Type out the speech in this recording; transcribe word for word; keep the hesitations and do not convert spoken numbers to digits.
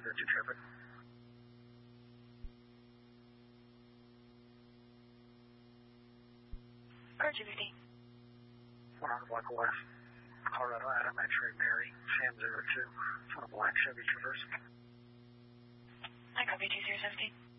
zero two traffic. Car two fifty. one hundred block west. Colorado, Adam, X-ray, Mary, Sam zero two. It's on a black Chevy Traverse. I copy two zero seventeen.